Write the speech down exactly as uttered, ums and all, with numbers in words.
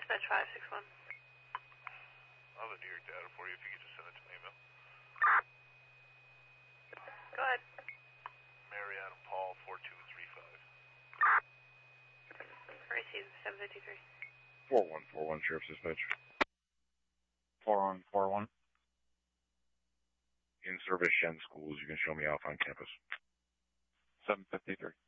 Dispatch five six one. I'll have the New York data for you if you could just send it to my email. Go ahead. Mary Adam Paul four two three five. Receive seven fifty-three. four one four one, Sheriff's Dispatch. four one four one. In service Shen Schools, you can show me off on campus. seven fifty-three.